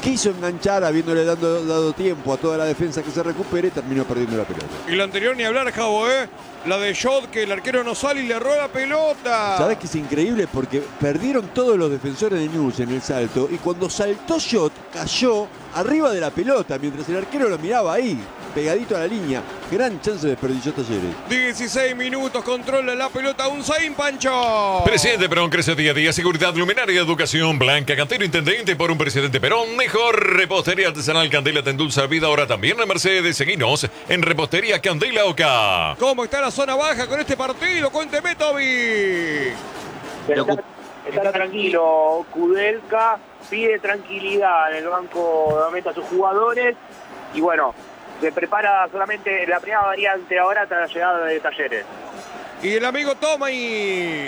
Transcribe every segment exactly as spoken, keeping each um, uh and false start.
quiso enganchar habiéndole dado, dado tiempo a toda la defensa que se recupere y terminó perdiendo la pelota. Y la anterior ni hablar, Javo, ¿eh? La de Shot, que el arquero no sale y le erró la pelota. ¿Sabés que es increíble? Porque perdieron todos los defensores de Newell's en el salto y cuando saltó Shot cayó arriba de la pelota mientras el arquero lo miraba ahí, pegadito a la línea. Gran chance desperdició Talleres. dieciséis minutos, controla la pelota Unzaín, Pancho. Presidente Perón crece día a día. Seguridad, luminaria, educación, Blanca Cantero, intendente por un presidente Perón. Mejor repostería artesanal Candela te endulza la vida. Ahora también en Mercedes. Seguinos en Repostería Candela Oca. ¿Cómo está la zona baja con este partido? Cuénteme, Toby. Está, está tranquilo, Kudelka pide tranquilidad en el banco de meta a sus jugadores y bueno, se prepara solamente la primera variante ahora hasta la llegada de Talleres. Y el amigo Tomay.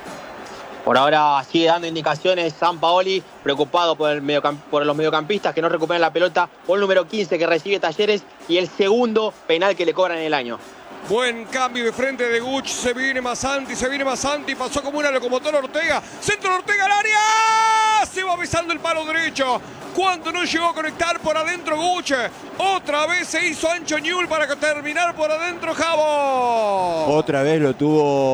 Por ahora sigue dando indicaciones Sampaoli, preocupado por, el mediocamp- por los mediocampistas que no recuperan la pelota, por el número quince que recibe Talleres y el segundo penal que le cobran en el año. Buen cambio de frente de Guch, se viene Masanti, se viene Masanti, pasó como una locomotora Ortega, centro de Ortega al área, se va besando el palo derecho, cuando no llegó a conectar por adentro Guch, otra vez se hizo ancho Newell's para terminar por adentro Javo. Otra vez lo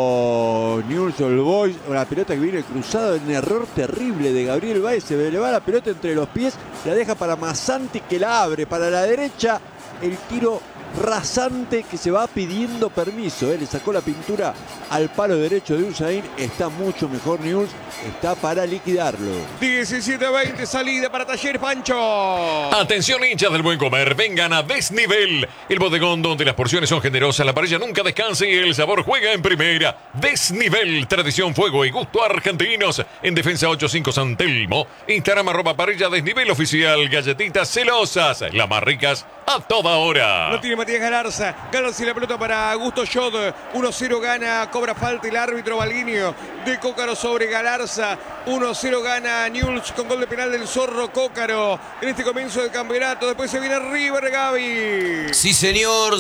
tuvo Newell's Old Boys, la pelota que viene cruzada, un error terrible de Gabriel Báez, se le va la pelota entre los pies, la deja para Masanti que la abre, para la derecha, el tiro rasante que se va pidiendo permiso, ¿eh? Le sacó la pintura al palo derecho de Unzaín, está mucho mejor Newell's, está para liquidarlo. diecisiete veinte, salida para Talleres, Pancho. Atención, hinchas del buen comer, vengan a Desnivel, el bodegón donde las porciones son generosas, la parrilla nunca descansa y el sabor juega en primera. Desnivel, tradición, fuego y gusto argentinos. En Defensa ochenta y cinco San Telmo, Instagram arroba parrilla Desnivel oficial, galletitas celosas, las más ricas a toda hora. No tiene Matías Galarza. Galarza y la pelota para Augusto Shot. uno cero gana, cobra falta el árbitro Balguinio de Cócaro sobre Galarza. uno cero gana Newell's con gol de penal del Zorro Cócaro en este comienzo del campeonato. Después se viene River, Gaby. Sí, señor.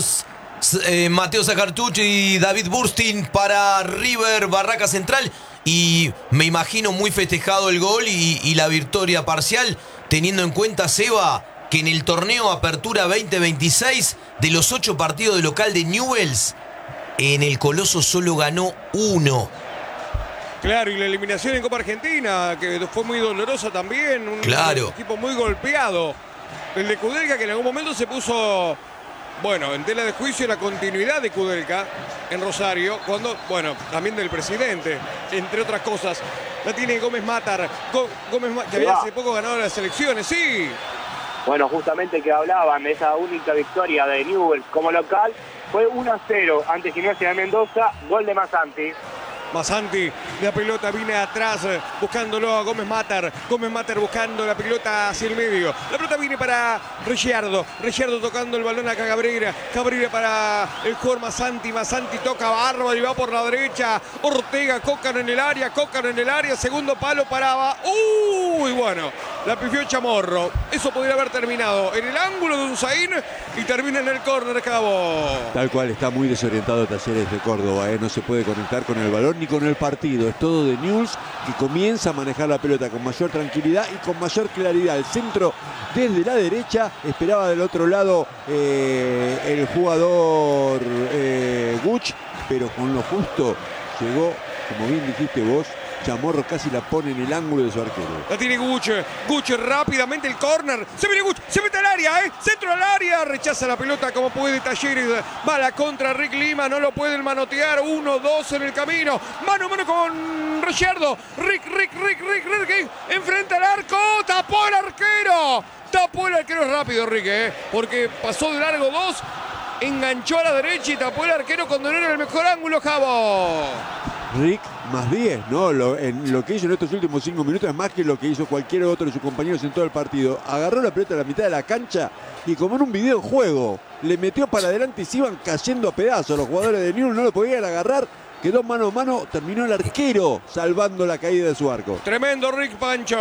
Eh, Mateo Zacartucci y David Burstin para River, Barraca Central. Y me imagino muy festejado el gol y, y la victoria parcial, teniendo en cuenta, Seba, que en el torneo Apertura veinte veintiséis, de los ocho partidos de local de Newell's, en el Coloso solo ganó uno. Claro, y la eliminación en Copa Argentina, que fue muy dolorosa también. Un Claro. equipo muy golpeado. El de Kudelka, que en algún momento se puso, bueno, en tela de juicio la continuidad de Kudelka en Rosario, cuando, bueno, también del presidente, entre otras cosas. La tiene Gómez Matar, Go- Gómez Matar, que había hace poco ganado las elecciones, sí. Bueno, justamente que hablaban de esa única victoria de Newell's como local, fue uno a cero ante Gimnasia de Mendoza, gol de Masanti. Masanti, la pelota viene atrás, buscándolo a Gómez Matar. Gómez Matar buscando la pelota hacia el medio. La pelota viene para Ricciardo. Ricciardo tocando el balón acá a Cabrera. Cabrera para el jugador Masanti. Masanti toca bárbaro y va por la derecha. Ortega, Cócaro en el área, Cócaro en el área. Segundo palo paraba. Uy, bueno, la pifió Chamorro. Eso podría haber terminado en el ángulo de Unzaín y termina en el córner, Cabo. Tal cual, está muy desorientado Talleres de Córdoba, ¿eh? No se puede conectar con el balón ni con el partido, es todo de Newell's, que comienza a manejar la pelota con mayor tranquilidad y con mayor claridad. El centro desde la derecha, esperaba del otro lado eh, el jugador eh, Guch, pero con lo justo llegó, como bien dijiste vos, Chamorro casi la pone en el ángulo de su arquero. La tiene Guch, Guch rápidamente el córner, se viene Guch, se mete al área, ¿eh? Centro al área, rechaza la pelota como puede Talleres, va a la contra Rick Lima, no lo pueden manotear, uno, dos en el camino, mano a mano con Ricciardo, Rick, Rick, Rick, Rick, Rick, Rick, enfrenta al arco, tapó el arquero, tapó el arquero rápido Rick, ¿eh? Porque pasó de largo dos, enganchó a la derecha y tapó el arquero cuando no era el mejor ángulo, Javo. Rick más diez, ¿no? Lo, en, lo que hizo en estos últimos cinco minutos es más que lo que hizo cualquier otro de sus compañeros en todo el partido. Agarró la pelota a la mitad de la cancha y como en un videojuego, le metió para adelante y se iban cayendo a pedazos. Los jugadores de Newell's no lo podían agarrar. Quedó mano a mano, terminó el arquero salvando la caída de su arco. Tremendo Rick, Pancho.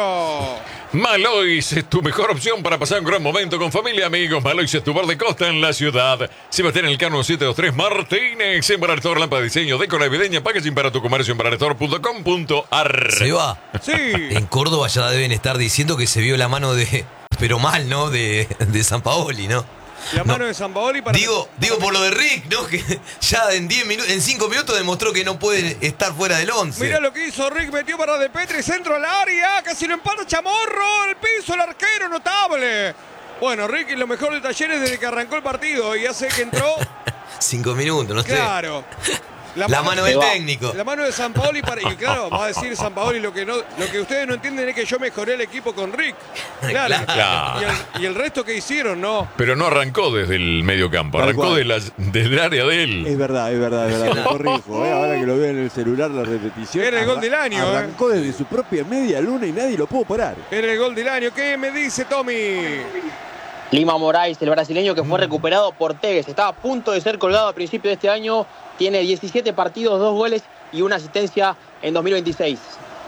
Malois es tu mejor opción para pasar un gran momento con familia y amigos. Malois es tu bar de costa en la ciudad. Sebastián Elcano setecientos veintitrés Martínez. En Barator, lámpara de diseño, decora navideña, packaging para tu comercio en barator punto com punto ar. Seba, Sí. en Córdoba ya deben estar diciendo que se vio la mano de pero mal, ¿no? De, de Sampaoli, ¿no? La mano No. de Sampaoli para... Digo, digo por lo de Rick, ¿no? Que ya en diez minutos, en cinco minutos demostró que no puede estar fuera del once. Mirá lo que hizo Rick, metió para De Petri, centro al área, casi lo empata Chamorro, el piso, el arquero, notable. Bueno, Rick es lo mejor de Talleres desde que arrancó el partido y hace que entró, Cinco minutos, no sé. claro. La mano del técnico. La mano de Sampaoli para, y claro, va a decir Sampaoli lo que no, lo que ustedes no entienden es que yo mejoré el equipo con Rick. Claro. Claro. Y, el, y el resto que hicieron, ¿no? Pero no arrancó desde el medio campo, Tal arrancó cual. de las, del área de él. Es verdad, es verdad, es verdad. Me corrijo, ¿eh? Ahora que lo veo en el celular, la repetición. Era el gol arra- del año, ¿eh? Arrancó desde su propia media luna y nadie lo pudo parar. Era el gol del año. ¿Qué me dice Tommy? Lima Moraes, el brasileño que fue recuperado por Tevez, estaba a punto de ser colgado a principio de este año, tiene diecisiete partidos, dos goles y una asistencia en dos mil veintiséis.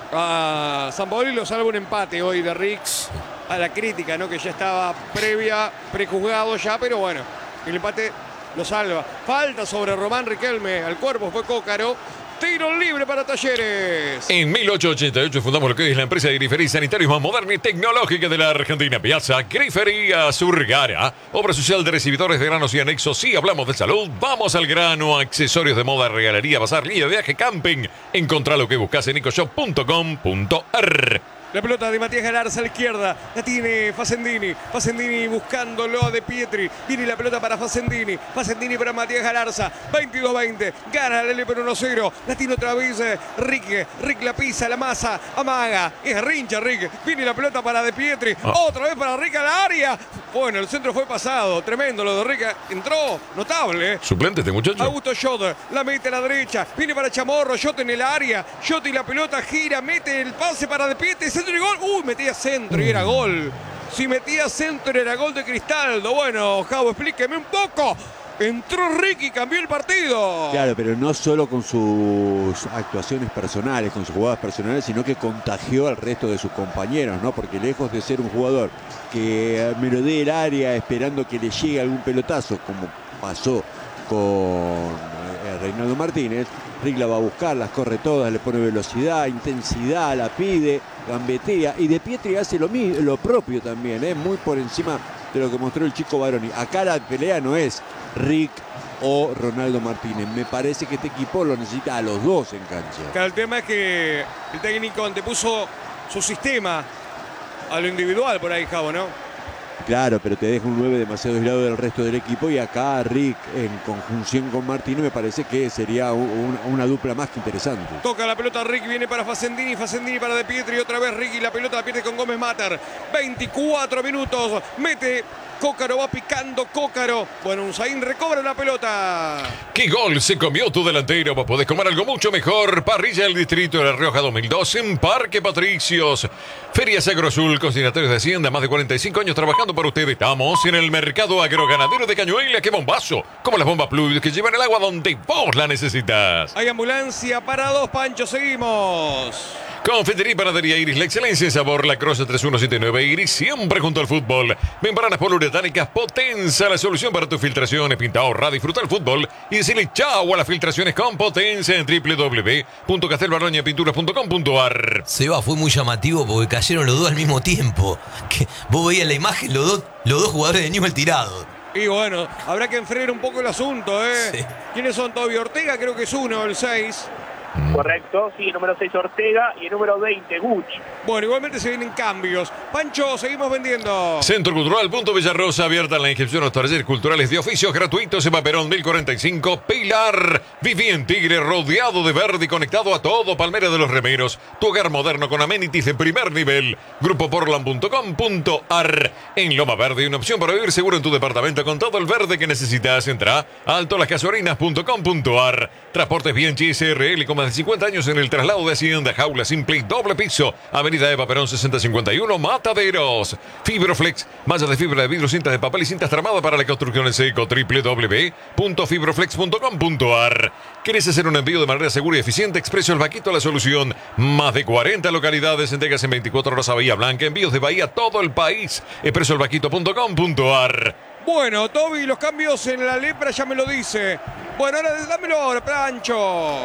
A Sampaoli lo salva un empate hoy de Rix. A la crítica, ¿no? Que ya estaba previa, prejuzgado ya, pero bueno, el empate lo salva. Falta sobre Román Riquelme, al cuerpo fue Cócaro. Tiro libre para Talleres. En mil ochocientos ochenta y ocho fundamos lo que es la empresa de grifería sanitarios más moderna y tecnológica de la Argentina. Piazza Grifería Surgara. Obra social de recibidores de granos y anexos. Si hablamos de salud, vamos al grano. Accesorios de moda, regalería, bazar, guía, viaje, camping. Encontrá lo que buscas en ecoshop punto com punto ar. La pelota de Matías Galarza a la izquierda. La tiene Facendini. Facendini buscándolo a De Pietri. Viene la pelota para Facendini. Facendini para Matías Galarza. veintidós veinte. Gana Lele por uno cero. La tiene otra vez eh, Rick. Rick la pisa, la masa. Amaga. Es rincha Rick. Viene la pelota para De Pietri. Oh. Otra vez para Rick a la área. Bueno, el centro fue pasado. Tremendo lo de Rick. Entró. Notable. eh. Suplente este muchacho. Augusto Schott la mete a la derecha, viene para Chamorro, Schott en el área, Schott y la pelota gira, mete el pase para De Pietri, centro y gol. Uy, metía centro y era gol. Si metía centro era gol de Cristaldo. Bueno, Javo, explíqueme un poco. Entró Ricky y cambió el partido. Claro, pero no solo con sus actuaciones personales, con sus jugadas personales, sino que contagió al resto de sus compañeros, ¿no? Porque lejos de ser un jugador que merodee el área esperando que le llegue algún pelotazo, como pasó con eh, Reinaldo Martínez, Rick la va a buscar, las corre todas, le pone velocidad, intensidad, la pide, gambetea, y De Pietri hace lo, mismo, lo propio también, ¿eh? Muy por encima de lo que mostró el chico Baroni. Acá la pelea no es Rick o Ronaldo Martínez, me parece que este equipo lo necesita a los dos en cancha. Claro, el tema es que el técnico antepuso su sistema a lo individual por ahí, Javo, ¿no? Claro, pero te deja un nueve demasiado aislado del resto del equipo, y acá Rick en conjunción con Martínez me parece que sería un- una, una dupla más que interesante. Toca la pelota Rick, viene para Facendini, Facendini para De Pietri, otra vez Ricky, la pelota la pierde con Gómez Matar. veinticuatro minutos, mete Cócaro, va picando Cócaro. Bueno, Unzaín recobra la pelota. ¿Qué gol se comió tu delantero? Vos podés comer algo mucho mejor. Parrilla del Distrito de La Rioja dos mil dos en Parque Patricios. Ferias Agroazul, consignatorios de Hacienda, más de cuarenta y cinco años trabajando para ustedes. Estamos en el mercado agroganadero de Cañuelas. ¡Qué bombazo! Como las bombas Plus que llevan el agua donde vos la necesitas. Hay ambulancia para dos, Pancho, seguimos. Confitería y Panadería Iris, la excelencia en sabor, La Croce tres uno siete nueve Iris, siempre junto al fútbol. Membranas poliuretánicas Potenza, la solución para tus filtraciones. Pinta, ahorra, disfruta el fútbol y decirle chao a las filtraciones con Potenza en w w w punto castelbarroña pinturas punto com punto ar. Seba, fue muy llamativo porque cayeron los dos al mismo tiempo. Que vos veías la imagen, los dos, los dos jugadores de Newell tirados. Y bueno, habrá que enfriar un poco el asunto, ¿eh? Sí. ¿Quiénes son? Toby Ortega, creo que es uno, el seis. Correcto, sí, número seis Ortega y el número veinte Guch. Bueno, igualmente se vienen cambios. Pancho, seguimos vendiendo. Centro Cultural Punto Villarrosa, abierta la inscripción a los talleres culturales de oficios gratuitos en Paperón mil cuarenta y cinco. Pilar, viví en Tigre, rodeado de verde y conectado a todo. Palmera de los Remeros, tu hogar moderno con amenities de primer nivel. Grupo Portland punto com punto ar. En Loma Verde, una opción para vivir seguro en tu departamento con todo el verde que necesitas. Entra a alto las casorinas punto com punto ar. Transportes Bianchi S R L con más de cincuenta años en el traslado de Hacienda. Jaula Simple y doble piso. Avenida Eva Perón sesenta cincuenta y uno, Mataderos. Fibroflex, mallas de fibra de vidrio, cintas de papel y cintas tramadas para la construcción en seco. w w w punto fibroflex punto com punto ar. ¿Querés hacer un envío de manera segura y eficiente? Expreso El Vaquito, la solución. Más de cuarenta localidades, entregas en veinticuatro horas a Bahía Blanca. Envíos de Bahía a todo el país. expreso el vaquito punto com punto ar. Bueno, Toby, los cambios en la lepra ya me lo dice. Bueno, ahora dámelo ahora, Pancho.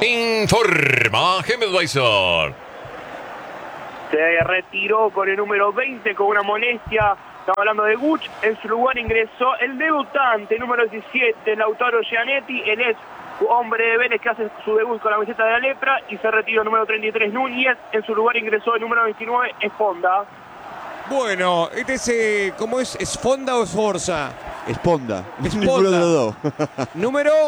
Informa Gemel Advisor. Se retiró con el número veinte con una molestia Estamos hablando de Guch. En su lugar ingresó el debutante, número diecisiete, Lautaro Gianetti. Él es hombre de Vélez que hace su debut con la camiseta de la lepra y se retiró el número treinta y tres, Núñez. En su lugar ingresó el número veintinueve, Esponda. Bueno, este es, eh, ¿cómo es? ¿Es Fonda o es Forza? Esponda. Esponda. Ninguno de los dos. Número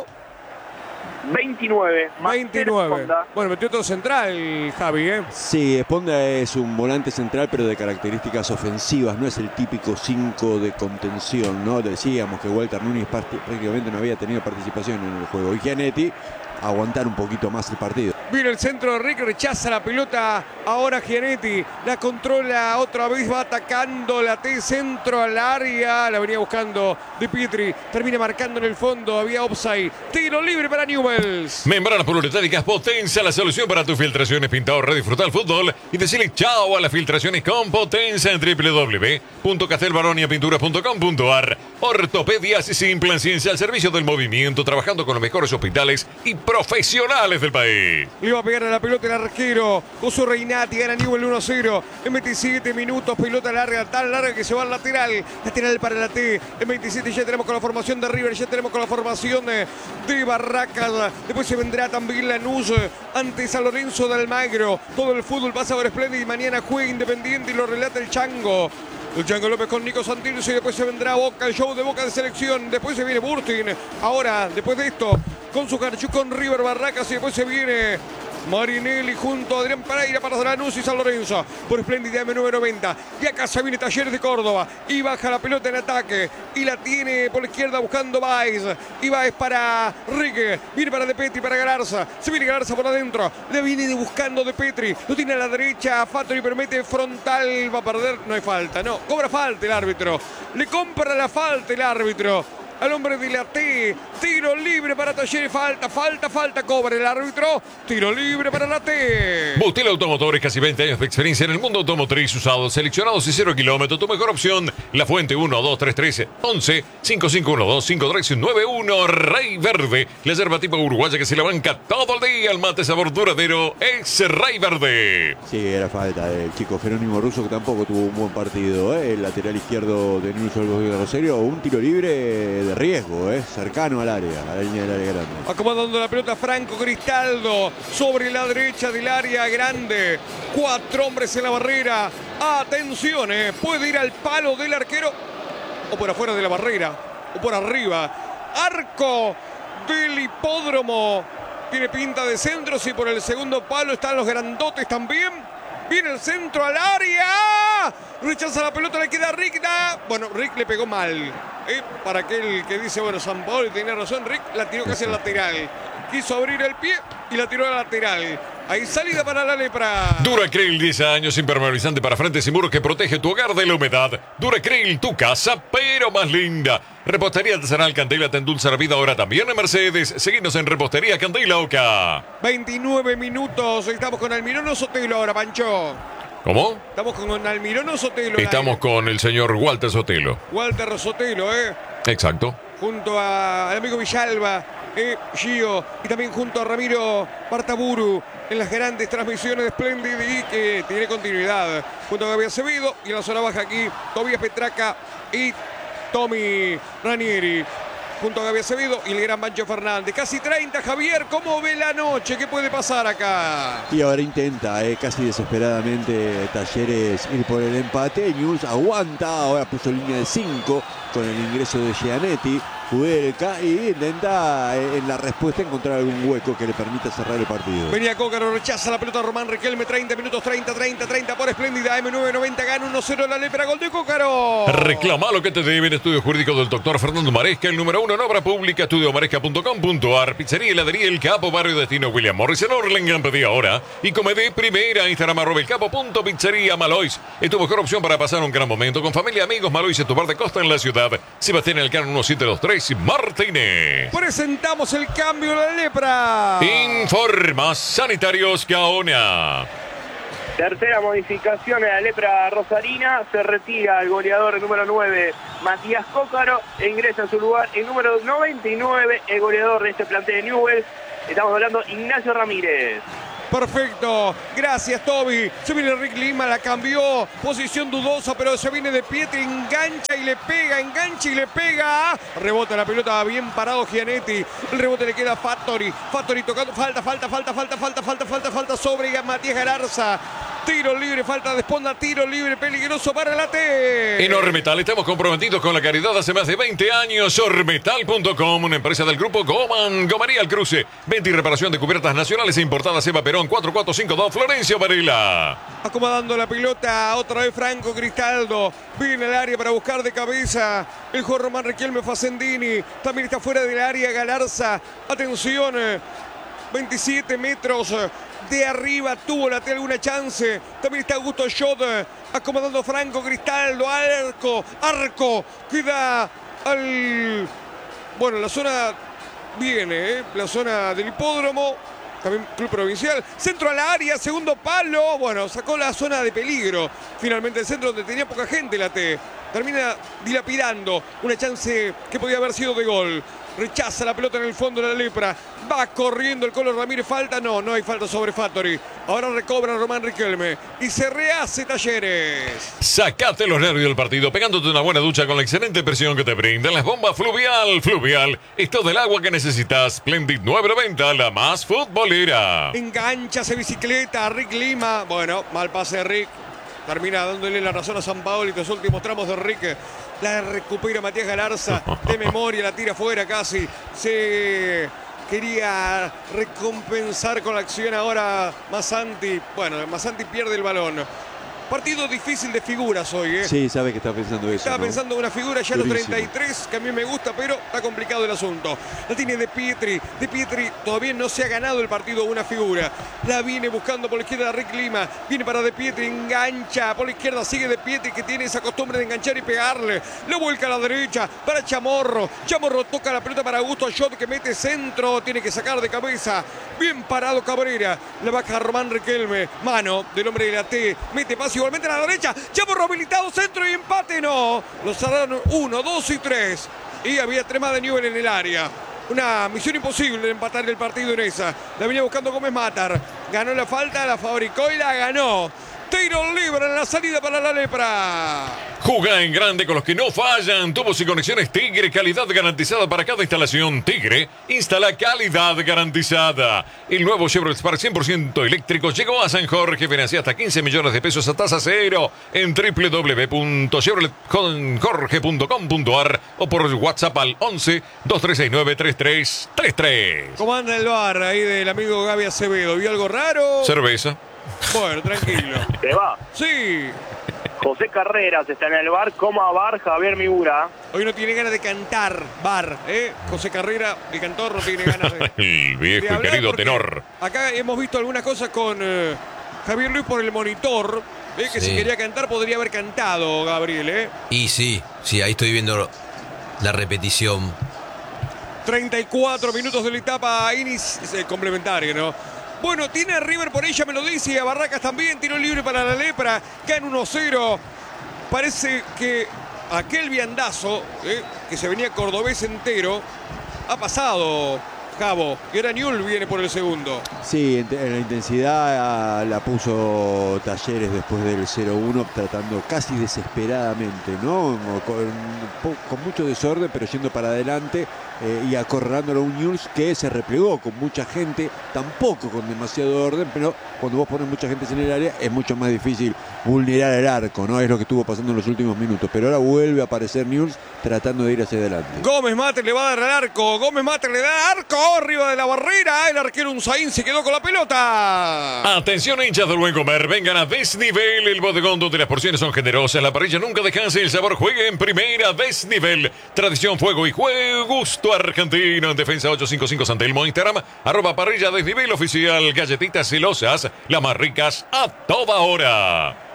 veintinueve. veintinueve. Bueno, metió todo central, Javi, ¿eh? Sí, Esponda es un volante central, pero de características ofensivas. No es el típico cinco de contención, ¿no? Decíamos que Walter Núñez prácticamente no había tenido participación en el juego. Y Gianetti aguantar un poquito más el partido. Viene el centro de Rick, rechaza la pelota. Ahora Gianetti la controla otra vez, va atacando la T, centro al área. La venía buscando De Pietri. Termina marcando en el fondo. Había offside. Tiro libre para Newells. Membranas poliuretánicas Potenza, la solución para tus filtraciones. Pinta, ahorra, disfruta el fútbol y decirle chao a las filtraciones con Potenza en doble u doble u doble u punto castelbaronia pinturas punto com punto a r. Ortopedias sin plan ciencia al servicio del movimiento, trabajando con los mejores hospitales y profesionales del país. Le iba a pegar a la pelota el arquero Coso Reinati, gana Newell uno a cero. En veintisiete minutos, pelota larga, tan larga que se va al lateral. Lateral para la T. En veintisiete ya tenemos con la formación de River, ya tenemos con la formación de, de Barracas. Después se vendrá también Lanús ante San Lorenzo de Almagro. Todo el fútbol pasa por Splendid y mañana juega Independiente y lo relata el Chango. El Chango López con Nico Santino y después se vendrá Boca, el show de Boca de selección. Después se viene Burstin. Ahora, después de esto, con su Carchú con River Barracas y después se viene Marinelli junto a Adrián Pereira para Lanús y San Lorenzo por Espléndida M nueve noventa. Y acá se viene Talleres de Córdoba y baja la pelota en ataque y la tiene por la izquierda buscando Baez. Y Baez para Rique, viene para De Petri, para Galarza. Se viene Galarza por adentro, le viene buscando De Petri, lo tiene a la derecha, Fattori permite frontal, va a perder, no hay falta, no, cobra falta el árbitro, le compra la falta el árbitro al hombre de la T. Tiro libre para Talleres. Falta, falta, falta. Cobra el árbitro. Tiro libre para la T. Bustil Automotores, casi veinte años de experiencia en el mundo automotriz, usados, seleccionados y cero kilómetros. Tu mejor opción, La Fuente uno dos tres tres once cinco cinco uno dos cinco tres nueve uno. Rey Verde, la yerba tipo uruguaya que se la banca todo el día. El mate sabor duradero es Rey Verde. Sí, era falta del chico Jerónimo Russo, que tampoco tuvo un buen partido, ¿eh? El lateral izquierdo de Newell's Old Boys de Rosario. Un tiro libre de riesgo, ¿eh? Cercano al área, a la línea del área grande. Acomodando la pelota Franco Cristaldo sobre la derecha del área grande. Cuatro hombres en la barrera. Atención, ¿eh? Puede ir al palo del arquero o por afuera de la barrera o por arriba. Arco del hipódromo. Tiene pinta de centro. Si por el segundo palo están los grandotes también. Viene el centro al área. Rechaza la pelota, le queda a Rick. Da. Bueno, Rick le pegó mal. ¿Eh? Para aquel que dice, bueno, San Paolo tenía razón, Rick la tiró casi al lateral. Quiso abrir el pie y la tiró al lateral. Hay salida para la lepra. Duracril, diez años, impermeabilizante para frentes y muros que protege tu hogar de la humedad. Duracril, tu casa, pero más linda. Repostería Artesanal Candela te endulza la vida ahora también en Mercedes. Seguinos en Repostería Candela Oca. veintinueve minutos. Estamos con Almirón Sotelo ahora, Pancho. ¿Cómo? Estamos con Almirón Sotelo. Estamos con el señor Walter Sotelo. Walter Sotelo, ¿eh? Exacto. Junto a, al amigo Villalba, eh, Gio, y también junto a Ramiro Partaburu en las grandes transmisiones de Splendid y que tiene continuidad. Junto a Gaby Acevedo y en la zona baja aquí, Tobías Petraca y Tommy Ranieri. Junto a Gaby Acevedo y el gran Pancho Fernández. Casi treinta, Javier. ¿Cómo ve la noche? ¿Qué puede pasar acá? Y ahora intenta, eh, casi desesperadamente, Talleres ir por el empate. Newell's aguanta, ahora puso línea de cinco con el ingreso de Gianetti. Kudelka y intenta eh, en la respuesta encontrar algún hueco que le permita cerrar el partido. Venía Cócaro, rechaza la pelota Román Riquelme, treinta minutos, treinta, treinta, treinta por Espléndida M nueve noventa, gana uno cero la lepra, gol de Cócaro. Reclama lo que te debe en Estudio Jurídico del doctor Fernando Maresca, el número uno en obra pública, estudio maresca punto com punto a r. Pizzería y heladería El Capo, barrio destino William Morris en Orlengan, pedí ahora. Y come de primera, Instagram arroba el capo punto pizzería Malois. Es tu mejor opción para pasar un gran momento con familia, amigos. Malois es tu bar de costa en la ciudad. Sebastián Elcano uno siete dos tres, Martínez. Presentamos el cambio de la lepra. Informa Sanitarios Gaona. Tercera modificación en la lepra rosarina. Se retira el goleador número nueve, Matías Cócaro, e ingresa en su lugar el número noventa y nueve, el goleador de este plantel de Newell's. Estamos hablando Ignacio Ramírez. Perfecto, gracias Toby. Se viene Rick Lima, la cambió, posición dudosa, pero se viene de Pietri, engancha y le pega, engancha y le pega. Rebota la pelota, bien parado Gianetti. El rebote le queda a Fattori. Fattori tocando, falta, falta, falta, falta, falta, falta, falta, falta sobre Matías Galarza. Tiro libre, falta de esponda, tiro libre, peligroso para la T. En Ormetal estamos comprometidos con la caridad hace más de veinte años. Ormetal punto com, una empresa del grupo Goman. Gomaría al cruce. Venta y reparación de cubiertas nacionales e importadas. Eva Perón, cuatro cuatro cinco dos, Florencio Varela. Acomodando la pelota, otra vez Franco Cristaldo. Viene al área para buscar de cabeza el jugador Román Riquelme Facendini. También está fuera del área Galarza. Atención, veintisiete metros. De arriba tuvo la T alguna chance. También está Augusto Schott acomodando Franco Cristaldo. Arco, arco. Queda al... Bueno, la zona viene, ¿eh? La zona del hipódromo. También Club Provincial. Centro al área, segundo palo. Bueno, sacó la zona de peligro. Finalmente el centro donde tenía poca gente la T. Termina dilapidando una chance que podía haber sido de gol. Rechaza la pelota en el fondo de la lepra. Va corriendo el Colo Ramírez. Falta, no, no hay falta sobre Fattori. Ahora recobra Román Riquelme. Y se rehace Talleres. Sacate los nervios del partido pegándote una buena ducha con la excelente presión que te brindan las bombas Fluvial. Fluvial es todo el agua que necesitas. Splendid nueve noventa, la más futbolera. Engancha, se bicicleta. Rick Lima. Bueno, mal pase de Rick. Termina dándole la razón a San Paolo y los últimos tramos de Rick. La recupera Matías Galarza. De memoria, la tira fuera casi. Se quería recompensar con la acción ahora Massanti. Bueno, Massanti pierde el balón. Partido difícil de figuras hoy, ¿eh? Sí, sabe que está pensando eso. Estaba ¿no? pensando en una figura ya a los Durísimo. treinta y tres, que a mí me gusta, pero está complicado el asunto. La tiene De Pietri. De Pietri todavía no se ha ganado el partido una figura. La viene buscando por la izquierda Rick Lima. Viene para De Pietri, engancha. Por la izquierda sigue De Pietri, que tiene esa costumbre de enganchar y pegarle. Le vuelca a la derecha para Chamorro. Chamorro toca la pelota para Augusto Schott, que mete centro. Tiene que sacar de cabeza. Bien parado Cabrera. La baja Román Riquelme. Mano del hombre de la T. Mete pase igualmente a la derecha. Chamorro habilitado, centro y empate. No. Los cerraron uno, dos y tres. Y había tres más de Newell en el área. Una misión imposible de empatar el partido en esa. La venía buscando Gómez Matar. Ganó la falta, la fabricó y la ganó. Tiro libre en la salida para la lepra. Juga en grande con los que no fallan. Tubos y conexiones Tigre, calidad garantizada para cada instalación. Tigre, instala calidad garantizada. El nuevo Chevrolet Spark cien por ciento eléctrico llegó a San Jorge. Financia hasta quince millones de pesos a tasa cero en w w w punto chevrolet jorge punto com punto a r o por WhatsApp al once, dos tres seis nueve, tres tres tres tres. ¿Cómo anda el bar ahí del amigo Gaby Acevedo? ¿Vio algo raro? Cerveza. Bueno, tranquilo. ¿Te va? Sí. José Carreras está en el bar, coma bar Javier Migura. Hoy no tiene ganas de cantar, bar, ¿eh? José Carrera, el cantor, no tiene ganas de... El viejo de y hablar querido porque tenor. Acá hemos visto algunas cosas con eh, Javier Luis por el monitor, ¿eh? Que Sí. si quería cantar podría haber cantado, Gabriel, ¿eh? Y sí, sí, ahí estoy viendo la repetición. treinta y cuatro minutos de la etapa inis, eh, complementaria, ¿no? Bueno, tiene a River por ella, me lo dice, y a Barracas también, tiro libre para la lepra, caen uno cero. Parece que aquel viandazo, eh, que se venía cordobés entero, ha pasado, Cabo, y ahora Newell viene por el segundo. Sí, en, en la intensidad ah, la puso Talleres después del cero uno, tratando casi desesperadamente, ¿no? Con, con mucho desorden, pero yendo para adelante eh, y acorralándolo a un Newell's que se replegó con mucha gente, tampoco con demasiado orden, pero cuando vos pones mucha gente en el área es mucho más difícil vulnerar el arco, ¿no? Es lo que estuvo pasando en los últimos minutos, pero ahora vuelve a aparecer Newell's tratando de ir hacia adelante. Gómez Mater le va a dar al arco, Gómez Mater le da al arco, arriba de la barrera, el arquero Unzaín se quedó con la pelota. Atención, hinchas del buen comer, vengan a Desnivel, el bodegón donde las porciones son generosas, la parrilla nunca descansa y el sabor juega en primera. Desnivel, tradición, fuego y juego, gusto argentino. En Defensa ochocientos cincuenta y cinco San Telmo, Instagram, arroba parrilla Desnivel oficial, galletitas celosas, las más ricas a toda hora.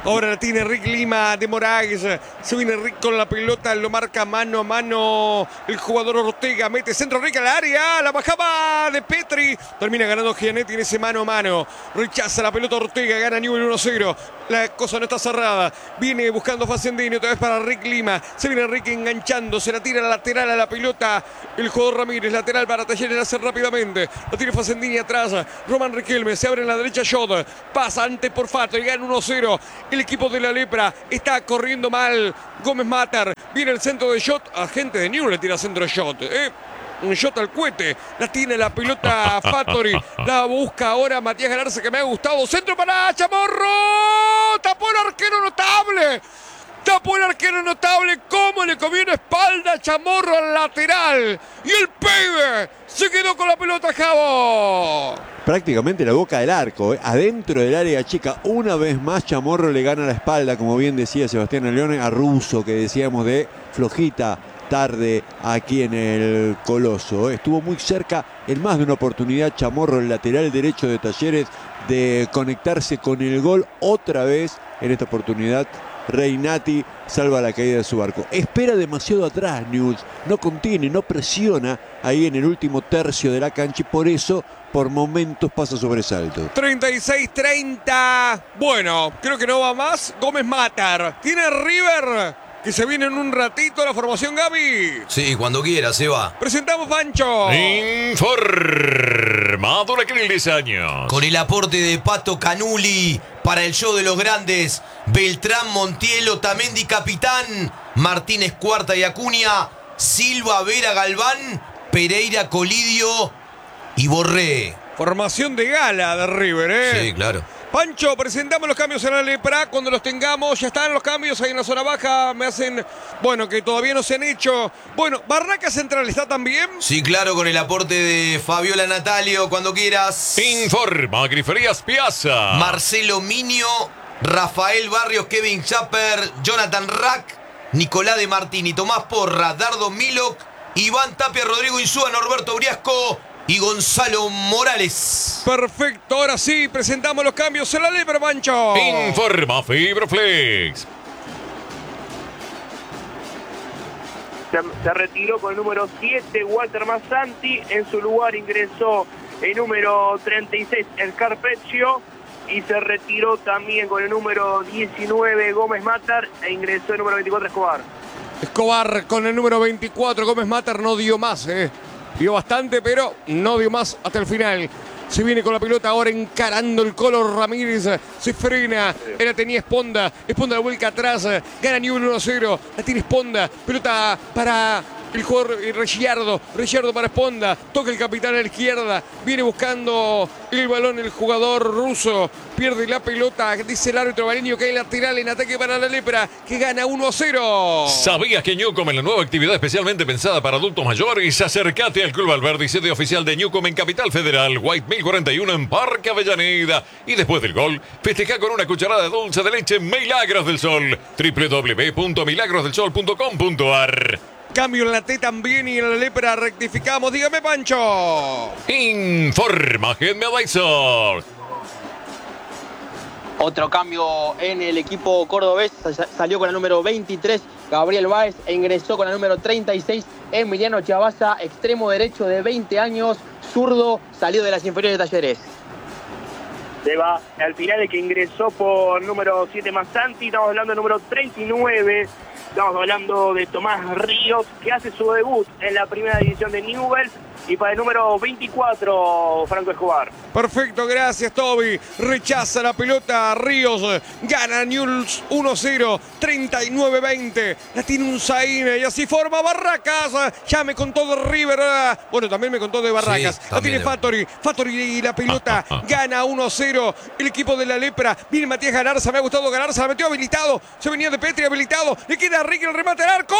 Ahora la tiene Rick Lima de Moraes. Se viene Rick con la pelota, lo marca mano a mano el jugador Ortega. Mete centro Rick al área, la bajaba de Petri. Termina ganando Gianetti en ese mano a mano. Rechaza la pelota Ortega, gana Newell uno cero. La cosa no está cerrada. Viene buscando Facendini, otra vez para Rick Lima. Se viene Rick enganchando, se la tira a la lateral a la pelota. El jugador Ramírez, lateral para Talleres, la hace rápidamente. Lo tiene Facendini atrás. Roman Riquelme, se abre en la derecha Shot. Pasa ante por Fato y gana uno cero. El equipo de la Lepra está corriendo mal. Gómez Matar, viene el centro de Shot. Agente de Newell le tira centro de Shot. ¿eh? Un shot al cohete, la tiene la pelota Fattori, la busca ahora Matías Galarza, que me ha gustado, centro para Chamorro, tapó el arquero notable, tapó el arquero notable, cómo le comió una espalda a Chamorro al lateral, y el pibe se quedó con la pelota Javo. Prácticamente la boca del arco, ¿eh? Adentro del área chica, una vez más Chamorro le gana la espalda, como bien decía Sebastián Leone, a Russo, que decíamos de flojita tarde aquí en el Coloso. Estuvo muy cerca en más de una oportunidad Chamorro, el lateral derecho de Talleres, de conectarse con el gol otra vez. En esta oportunidad Reinati salva la caída de su barco. Espera demasiado atrás Newell's, no contiene, no presiona ahí en el último tercio de la cancha y por eso por momentos pasa sobresalto. treinta y seis treinta. Bueno, creo que no va más. Gómez Matar. Tiene River, que se viene en un ratito la formación, Gaby. Sí, cuando quiera, se va. Presentamos, Pancho. Informado aquel diseño. Con el aporte de Pato Canuli para el show de los grandes. Beltrán, Montiel, Otamendi, capitán. Martínez, Cuarta y Acuña. Silva, Vera, Galván. Pereira, Colidio y Borré. Formación de gala de River, ¿eh? Sí, claro. Pancho, presentamos los cambios en la Lepra. Cuando los tengamos, ya están los cambios ahí en la zona baja. Me hacen, bueno, que todavía no se han hecho. Bueno, Barraca Central está también. Sí, claro, con el aporte de Fabiola Natalio, cuando quieras. Informa Griferías Piazza. Marcelo Minio, Rafael Barrios, Kevin Chapper, Jonathan Rack, Nicolás de Martini, Tomás Porra, Dardo Milok, Iván Tapia, Rodrigo Insúa, Norberto Briasco y Gonzalo Morales. Perfecto, ahora sí, presentamos los cambios en la Lepra, Pancho. Informa Fibroflex. Se, se retiró con el número siete Walter Massanti. En su lugar ingresó el número treinta y seis el Carpeccio. Y se retiró también con el número diecinueve Gómez Matar. E ingresó el número veinticuatro Escobar. Escobar con el número veinticuatro. Gómez Matar no dio más, eh. Dio bastante, pero no dio más hasta el final. Se viene con la pelota ahora encarando el Colo Ramírez. Se frena. Era tenía Esponda. Esponda la vuelca atrás. Gana Newell uno cero. La tiene Esponda. Pelota para el jugador Reggiardo. Reggiardo para Esponda. Toca el capitán a la izquierda. Viene buscando el balón el jugador ruso. Pierde la pelota. Dice el árbitro Baleño que hay lateral en ataque para la Lepra, que gana uno a cero. ¿Sabías que Newcom es la nueva actividad especialmente pensada para adultos mayores? Acércate al Club Alberdi, sede oficial de Newcom en Capital Federal, White mil cuarenta y uno en Parque Avellaneda. Y después del gol, festeja con una cucharada de dulce de leche Milagros del Sol. doble u doble u doble u punto milagros del sol punto com punto a r. Cambio en la T también y en la Lepra rectificamos. Dígame, Pancho. Informa Headme Advisor. Otro cambio en el equipo cordobés. Salió con el número veintitrés Gabriel Báez e ingresó con el número treinta y seis Emiliano Chavaza, extremo derecho de veinte años, zurdo, salido de las inferiores de Talleres. Se va al final el que ingresó por número siete Massanti. Estamos hablando del número treinta y nueve. Estamos hablando de Tomás Ríos, que hace su debut en la primera división de Newell's. Y para el número veinticuatro, Franco Escobar. Perfecto, gracias, Toby. Rechaza la pelota Ríos. Gana Newell's uno cero, treinta y nueve veinte. La tiene un Zaine y así forma Barracas. Ya me contó de River. Bueno, también me contó de Barracas. Sí, la tiene de... Fattori. Fattori y la pelota gana uno cero. El equipo de la Lepra. Viene Matías Galarza. Me ha gustado Galarza. La metió habilitado. Se venía de Petri habilitado. Le queda a Ricky el remate al arco.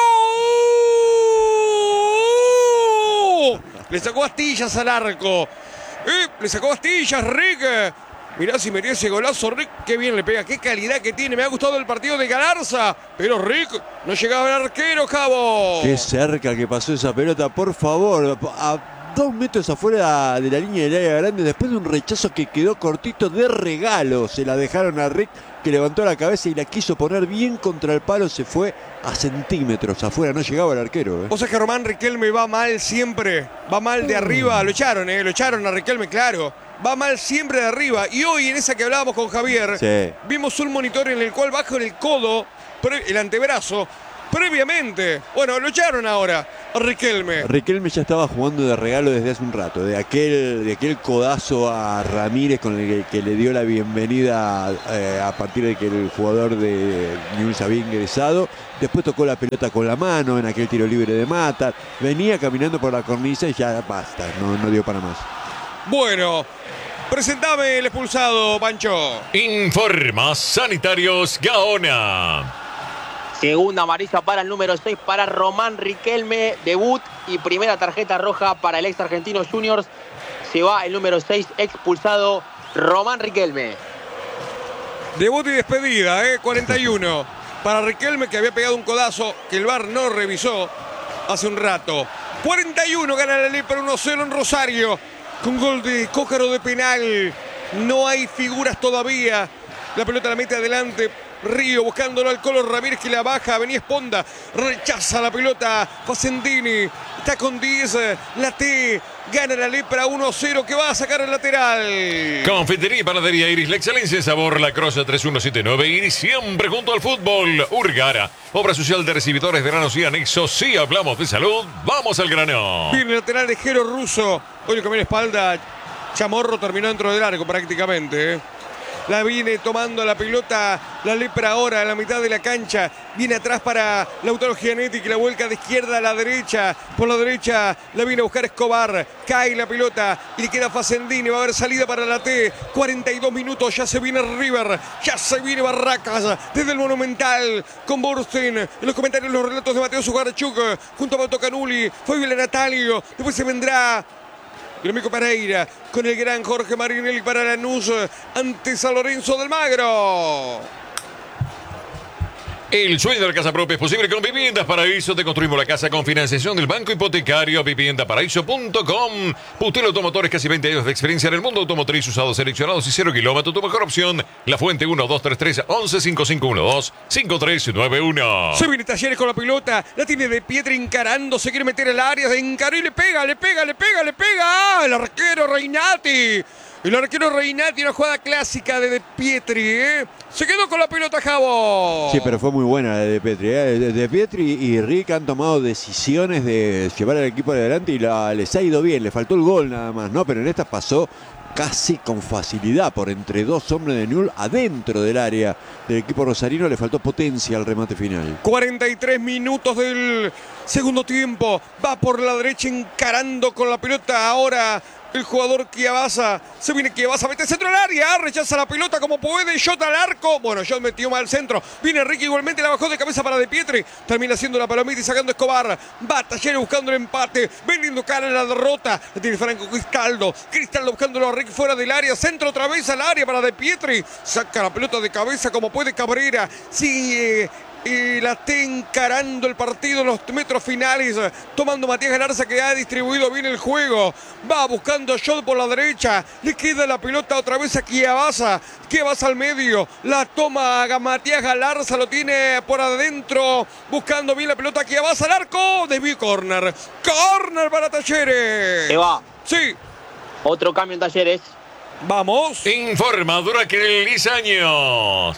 Le sacó astillas al arco. Eh, le sacó astillas, Rick. Mirá si metió ese golazo, Rick. Qué bien le pega. Qué calidad que tiene. Me ha gustado el partido de Galarza. Pero Rick no llegaba el arquero, Cabo. Qué cerca que pasó esa pelota, por favor. A dos metros afuera de la línea del área grande. Después de un rechazo que quedó cortito de regalo. Se la dejaron a Rick. que levantó la cabeza y la quiso poner bien contra el palo, se fue a centímetros afuera, no llegaba el arquero. ¿eh? O sea que Román Riquelme va mal siempre, va mal de arriba, lo echaron, ¿eh? lo echaron a Riquelme, claro. Va mal siempre de arriba. Y hoy en esa que hablábamos con Javier, sí. vimos un monitor en el cual baja el codo, el antebrazo, previamente. Bueno, lo echaron ahora a Riquelme. Riquelme ya estaba jugando de regalo desde hace un rato, de aquel, de aquel codazo a Ramírez con el que, que le dio la bienvenida eh, a partir de que el jugador de Newell's había ingresado. Después tocó la pelota con la mano en aquel tiro libre de Mata. Venía caminando por la cornisa y ya basta, no, no dio para más. Bueno, presentame el expulsado, Pancho. Informa Sanitarios Gaona. Segunda amarilla para el número seis para Román Riquelme, debut y primera tarjeta roja para el ex argentino Juniors. Se va el número seis expulsado, Román Riquelme. Debut y despedida, ¿eh? cuarenta y uno. Para Riquelme, que había pegado un codazo que el V A R no revisó hace un rato. cuarenta y uno gana la Lepra uno cero en Rosario. Con gol de Cócaro de penal. No hay figuras todavía. La pelota la mete adelante. Río buscándolo al Colo Ramírez que la baja. Venía Esponda. Rechaza la pelota. Facendini. Está con diez. La T. Gana la Lepra uno cero que va a sacar el lateral. Confitería y panadería Iris, la excelencia en sabor, La Croza tres uno siete nueve. Iris siempre junto al fútbol. Urgara, obra social de recibidores de granos y anexos. Si hablamos de salud, vamos al grano. Viene el lateral de Jero Russo. Hoy le comió la espalda. Chamorro terminó dentro del arco prácticamente. ¿eh? La viene tomando la pelota la Lepra ahora en la mitad de la cancha. Viene atrás para Lautaro Gianetti que la vuelca de izquierda a la derecha. Por la derecha la viene a buscar Escobar. Cae la pelota y le queda Facendini. Va a haber salida para la T. cuarenta y dos minutos. Ya se viene River. Ya se viene Barracas desde el Monumental con Burstein. En los comentarios los relatos de Mateo Sugarchuk junto a Mato Canuli. Fue Vila Natalio. Después se vendrá el amigo Pereira con el gran Jorge Marinelli para Lanús ante San Lorenzo del Magro. El sueño de la casa propia es posible con Viviendas Paraíso. Te construimos la casa con financiación del Banco Hipotecario. vivienda paraíso punto com. Putel Automotores, casi veinte años de experiencia en el mundo automotriz, usados seleccionados y cero kilómetros. Tu mejor opción, La Fuente uno dos tres tres once cinco cinco uno dos cinco tres nueve uno. Se viene Talleres con la pelota. La tiene De Pietri encarando. Se quiere meter al área. Encaró y le pega, le pega, le pega, le pega. ¡Ah! El arquero Reinati. El arquero Reinati, una jugada clásica de De Pietri, ¿eh? Se quedó con la pelota Javo. Sí, pero fue muy buena la de De Pietri. ¿eh? De Pietri y Rick han tomado decisiones de llevar al equipo adelante y la, les ha ido bien. Le faltó el gol nada más, ¿no? Pero en esta pasó casi con facilidad por entre dos hombres de Newell's adentro del área del equipo rosarino. Le faltó potencia al remate final. cuarenta y tres minutos del segundo tiempo. Va por la derecha encarando con la pelota ahora el jugador Chiavasa. Se viene Chiavasa, mete centro al área, rechaza la pelota como puede, Jota al arco. Bueno, Jota metió mal centro. Viene Ricky igualmente, la bajó de cabeza para De Pietri. Termina haciendo la palomita y sacando Escobar. Va Talleres buscando el empate, vendiendo cara en la derrota. La tiene Franco Cristaldo. Cristaldo buscándolo a Ricky fuera del área. Centro otra vez al área para De Pietri. Saca la pelota de cabeza como puede Cabrera. Sigue y la está encarando el partido en los metros finales, tomando Matías Galarza que ha distribuido bien el juego. Va buscando a Shot por la derecha, le queda la pelota otra vez a Chiavasa. Chiavasa al medio, la toma a Matías Galarza, lo tiene por adentro, buscando bien la pelota Chiavasa al arco, desvío corner. Corner para Talleres. Se va. Sí. Otro cambio en Talleres. Vamos. Informa Duraquel Lizaños.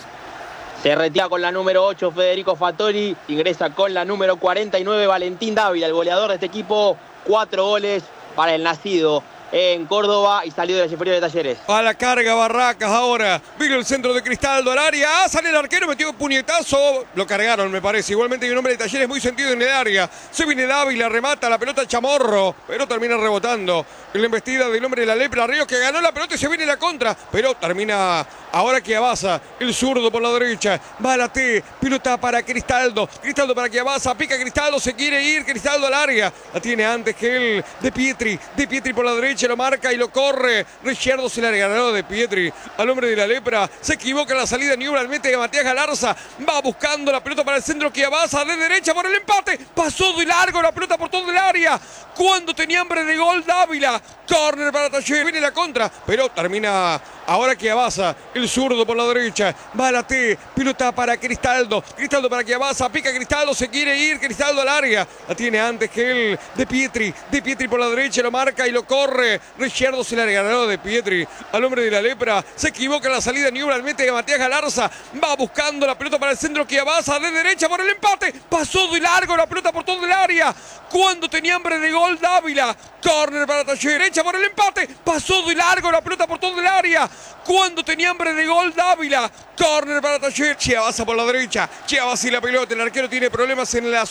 Se retira con la número ocho Federico Fattori, ingresa con la número cuarenta y nueve Valentín Dávila, el goleador de este equipo. Cuatro goles para el nacido en Córdoba y salió de la inferior de Talleres. A la carga Barracas ahora. Vino el centro de Cristaldo al área. Ah, sale el arquero, metió un puñetazo. Lo cargaron, me parece. Igualmente hay un hombre de Talleres muy sentido en el área. Se viene Dávila, remata la pelota Chamorro, pero termina rebotando en la embestida del hombre de la Lepra Ríos, que ganó la pelota y se viene la contra, pero termina ahora Chiavasa, el zurdo por la derecha. Va a la T, pelota para Cristaldo. Cristaldo para Chiavasa, pica Cristaldo, se quiere ir Cristaldo al área. La tiene antes que él, De Pietri. De Pietri por la derecha, lo marca y lo corre. Ricciardo se le regaló De Pietri al hombre de la Lepra. Se equivoca en la salida, Newell's mete a Matías Galarza. Va buscando la pelota para el centro Chiavasa, de derecha por el empate. Pasó de largo la pelota por todo el área. Cuando tenía hambre de gol Dávila. Corner para Talleres, viene la contra, pero termina Ahora que avanza el zurdo por la derecha. Va a la T. Pelota para Cristaldo. Cristaldo para que avanza. Pica Cristaldo. Se quiere ir. Cristaldo al área. La tiene antes que él. De Pietri. De Pietri por la derecha. Lo marca y lo corre. Ricciardo se la regaló de Pietri al hombre de la lepra. Se equivoca en la salida. Newell mete a Matías Galarza. Va buscando la pelota para el centro que avanza de derecha por el empate. Pasó de largo la pelota por todo el área. Cuando tenía hambre de gol Dávila. Córner para Talleres. Derecha por el empate. Pasó de largo la pelota por todo el área. Cuando tenía hambre de gol Dávila. Córner para Talleres. Chiavasa por la derecha. Chiavasa y la pelota. El arquero tiene problemas en la